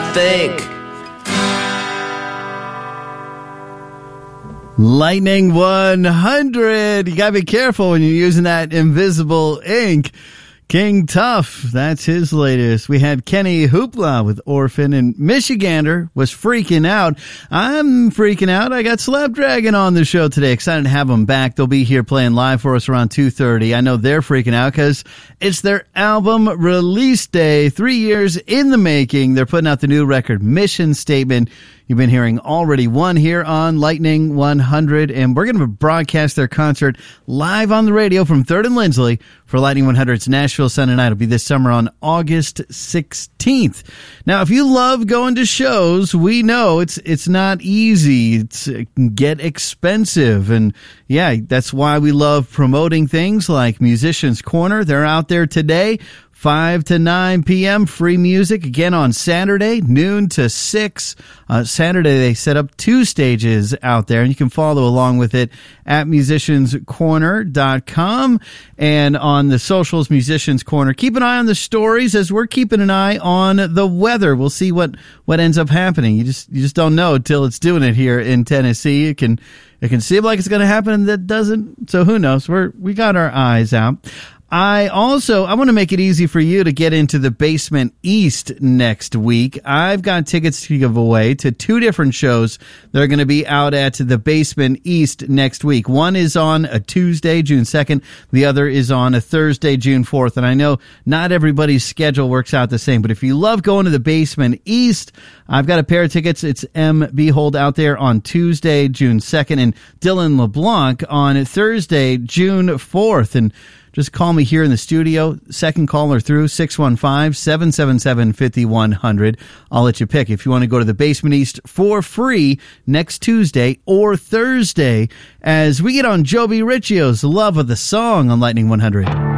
think. Lightning 100. You gotta be careful when you're using that invisible ink. King Tuff, that's his latest. We had Kenny Hoopla with Orphan, and Michigander was freaking out. I'm freaking out. I got Slapdragon on the show today. Excited to have them back. They'll be here playing live for us around 2:30. I know they're freaking out because it's their album release day. 3 years in the making. They're putting out the new record, Mission Statement. You've been hearing Already Won here on Lightning 100, and we're going to broadcast their concert live on the radio from 3rd and Lindsley for Lightning 100's Nashville Sunday night. It'll be this summer on August 16th. Now, if you love going to shows, we know it's not easy. It can get expensive, and yeah, that's why we love promoting things like Musicians Corner. They're out there today. 5 to 9 p.m., free music, again on Saturday, noon to 6. Saturday, they set up 2 stages out there, and you can follow along with it at musicianscorner.com and on the socials, Musicians Corner. Keep an eye on the stories as we're keeping an eye on the weather. We'll see what ends up happening. You just don't know until it's doing it here in Tennessee. It can seem like it's going to happen, and that doesn't, so who knows? We got our eyes out. I want to make it easy for you to get into the Basement East next week. I've got tickets to give away to 2 different shows that are going to be out at the Basement East next week. One is on a Tuesday, June 2nd. The other is on a Thursday, June 4th. And I know not everybody's schedule works out the same, but if you love going to the Basement East, I've got a pair of tickets. It's M. Behold out there on Tuesday, June 2nd, and Dylan LeBlanc on Thursday, June 4th. And just call me here in the studio. Second caller through, 615-777-5100. I'll let you pick if you want to go to the Basement East for free next Tuesday or Thursday as we get on Joby Riccio's Love of the Song on Lightning 100.